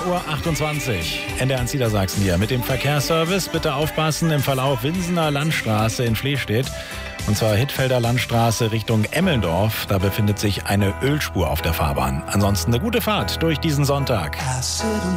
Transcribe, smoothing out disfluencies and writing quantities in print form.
9:28 Uhr. NDR Niedersachsen hier mit dem Verkehrsservice. Bitte aufpassen im Verlauf Winsener Landstraße in Flehstedt. Und zwar Hittfelder Landstraße Richtung Emmeldorf. Da befindet sich eine Ölspur auf der Fahrbahn. Ansonsten eine gute Fahrt durch diesen Sonntag.